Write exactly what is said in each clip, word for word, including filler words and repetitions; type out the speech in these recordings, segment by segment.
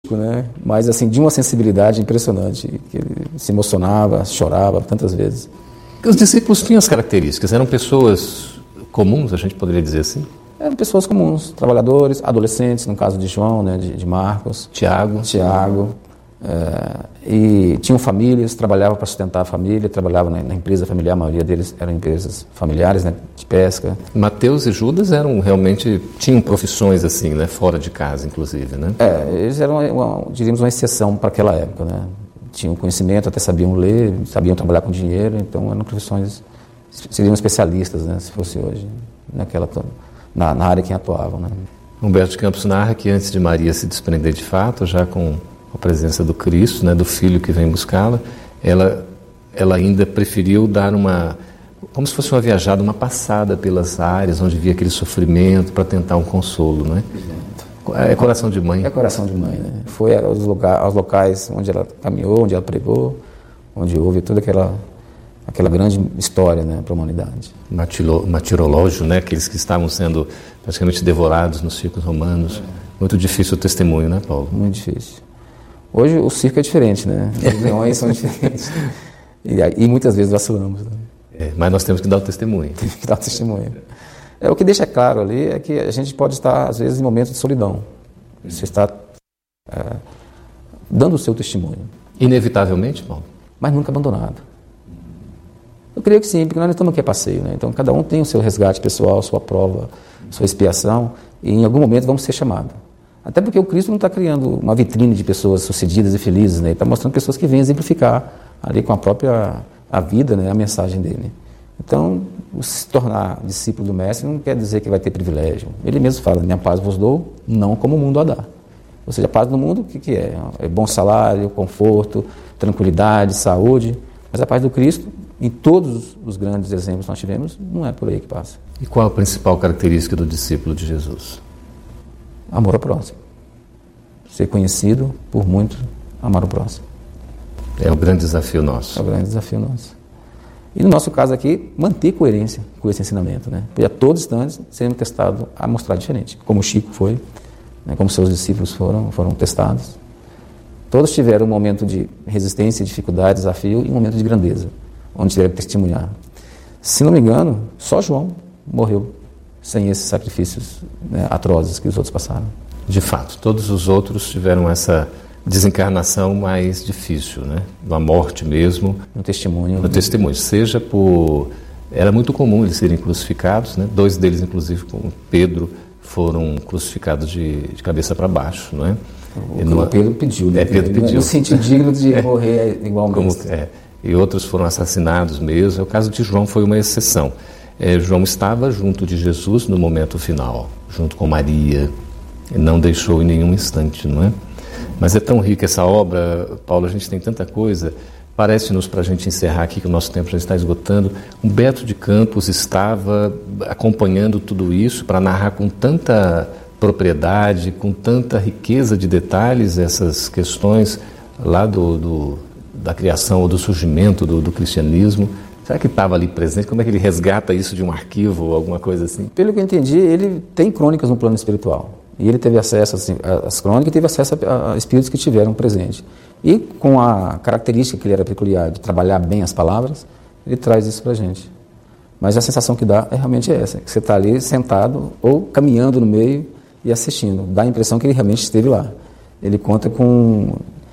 né? Mas assim, de uma sensibilidade impressionante, que ele se emocionava, chorava tantas vezes. Os discípulos tinham as características, eram pessoas comuns, a gente poderia dizer assim? Eram pessoas comuns, trabalhadores, adolescentes, no caso de João, né, de, de Marcos, Tiago. Tiago, é, e tinham famílias, trabalhavam para sustentar a família, trabalhavam na, na empresa familiar, a maioria deles eram empresas familiares, né, de pesca. Mateus e Judas eram realmente, tinham profissões assim, né, fora de casa, inclusive, né? É, eles eram, uma, diríamos, uma exceção para aquela época, né? Tinham conhecimento, até sabiam ler, sabiam trabalhar com dinheiro, então eram profissões, seriam especialistas, né, se fosse hoje, naquela, na, na área que atuavam, né? Humberto de Campos narra que antes de Maria se desprender de fato, já com a presença do Cristo, né, do Filho que vem buscá-la, ela, ela ainda preferiu dar uma, como se fosse uma viajada, uma passada pelas áreas onde via aquele sofrimento para tentar um consolo, não é? É coração de mãe. É coração de mãe, né? Foi aos, lugar, aos locais onde ela caminhou, onde ela pregou, onde houve toda aquela, aquela grande história, né, para a humanidade. Matilo, matirológio, né? Aqueles que estavam sendo praticamente devorados nos circos romanos. Muito difícil o testemunho, né, Paulo? Muito difícil. Hoje o circo é diferente, né? Os leões são diferentes. E, e muitas vezes vacilamos. Né? É, mas nós temos que dar o testemunho. Temos que dar o testemunho. É, o que deixa claro ali é que a gente pode estar, às vezes, em momentos de solidão. Você está é, dando o seu testemunho. Inevitavelmente, Paulo? Mas nunca abandonado. Eu creio que sim, porque nós não estamos aqui a passeio, né? Então, cada um tem o seu resgate pessoal, sua prova, sua expiação, e em algum momento vamos ser chamados. Até porque o Cristo não está criando uma vitrine de pessoas sucedidas e felizes, né? Ele está mostrando pessoas que vêm exemplificar ali com a própria a vida, né? A mensagem dele. Então, se tornar discípulo do Mestre não quer dizer que vai ter privilégio. Ele mesmo fala, minha paz vos dou, não como o mundo a dá. Ou seja, a paz do mundo, o que, que é? É bom salário, conforto, tranquilidade, saúde. Mas a paz do Cristo, em todos os grandes exemplos que nós tivemos, não é por aí que passa. E qual a principal característica do discípulo de Jesus? Amor ao próximo. Ser conhecido por muitos, amar o próximo. É o grande desafio nosso. É o grande desafio nosso. E no nosso caso aqui, manter coerência com esse ensinamento, né? Porque a todos instantes sendo testado a mostrar diferente, como o Chico foi, né? Como seus discípulos foram, foram testados. Todos tiveram um momento de resistência, dificuldade, desafio e um momento de grandeza, onde tiveram que testemunhar. Se não me engano, só João morreu sem esses sacrifícios, né, atrozes que os outros passaram. De fato, todos os outros tiveram essa desencarnação mais difícil, né? Da morte mesmo. No testemunho. No testemunho, seja por... Era muito comum eles serem crucificados, né? Dois deles, inclusive, como Pedro, foram crucificados de, de cabeça para baixo, não é? O numa... Pedro pediu, né? É, Pedro pediu. No sentido digno de é. morrer igualmente. Como, é. E outros foram assassinados mesmo. O caso de João foi uma exceção. É, João estava junto de Jesus no momento final, junto com Maria, e não deixou em nenhum instante, não é? Mas é tão rica essa obra, Paulo, a gente tem tanta coisa. Parece-nos, para a gente encerrar aqui, que o nosso tempo já está esgotando, Humberto de Campos estava acompanhando tudo isso para narrar com tanta propriedade, com tanta riqueza de detalhes essas questões lá do, do, da criação ou do surgimento do, do cristianismo. Será que estava ali presente? Como é que ele resgata isso de um arquivo ou alguma coisa assim? Pelo que eu entendi, ele tem crônicas no plano espiritual. E ele teve acesso assim, às crônicas e teve acesso a, a espíritos que tiveram presente. E com a característica que ele era peculiar de trabalhar bem as palavras, ele traz isso para a gente. Mas a sensação que dá é realmente essa, que você está ali sentado ou caminhando no meio e assistindo. Dá a impressão que ele realmente esteve lá. Ele conta com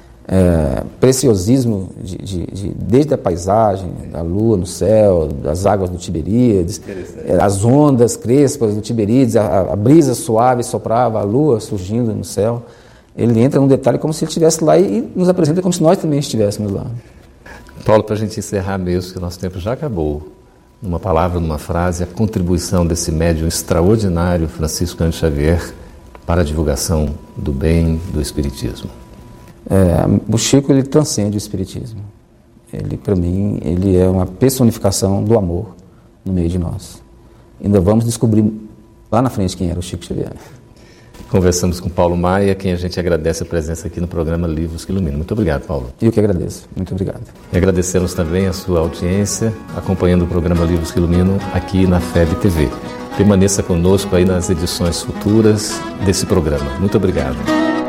é, preciosismo de, de, de, desde a paisagem, da lua no céu, das águas do Tiberíades, é, as ondas crespas do Tiberíades, a, a brisa suave soprava, a lua surgindo no céu. Ele entra num detalhe como se ele estivesse lá e, e nos apresenta como se nós também estivéssemos lá. Paulo, para a gente encerrar mesmo, que o nosso tempo já acabou, numa palavra, numa frase, a contribuição desse médium extraordinário, Francisco Cândido Xavier, para a divulgação do bem, do Espiritismo. É, o Chico, ele transcende o Espiritismo. Ele, para mim, ele é uma personificação do amor no meio de nós. Ainda vamos descobrir lá na frente quem era o Chico Xavier. Conversamos com Paulo Maia, quem a gente agradece a presença aqui no programa Livros que Iluminam. Muito obrigado, Paulo. Eu que agradeço. Muito obrigado. E agradecemos também a sua audiência, acompanhando o programa Livros que Iluminam aqui na F E B T V. Permaneça conosco aí nas edições futuras desse programa. Muito obrigado.